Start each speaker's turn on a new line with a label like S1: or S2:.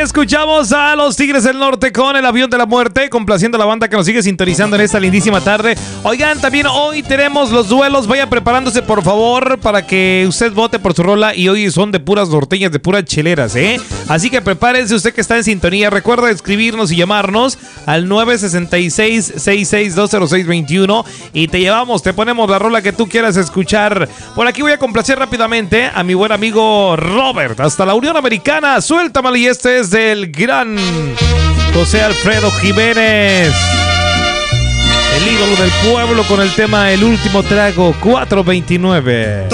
S1: escuchamos a los Tigres del Norte con El Avión de la Muerte, complaciendo a la banda que nos sigue sintonizando en esta lindísima tarde. Oigan, también hoy tenemos los duelos. Vaya preparándose, por favor, para que usted vote por su rola. Y hoy son de puras norteñas, de puras cheleras, ¿eh? Así que prepárense, usted que está en sintonía. Recuerda escribirnos y llamarnos al 966-66-20621 y te llevamos, te ponemos la rola que tú quieras escuchar. Por aquí voy a complacer rápidamente a mi buen amigo Robert, hasta la Unión Americana. Suéltamale, y este es del gran José Alfredo Jiménez, el ídolo del pueblo, con el tema El Último Trago, 429.